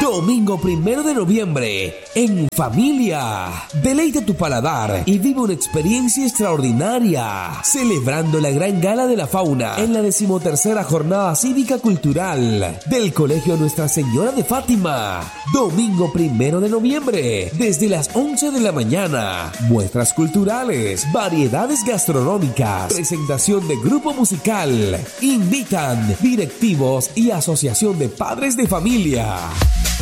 Domingo 1 de noviembre, en familia. Deleita tu paladar y vive una experiencia extraordinaria, celebrando la gran gala de la fauna en la 13ª jornada cívica cultural del Colegio Nuestra Señora de Fátima. Domingo 1 de noviembre, desde las 11 de la mañana. Muestras culturales, variedades gastronómicas, presentación de grupo musical. Invitan directivos y asociación de padres de familia.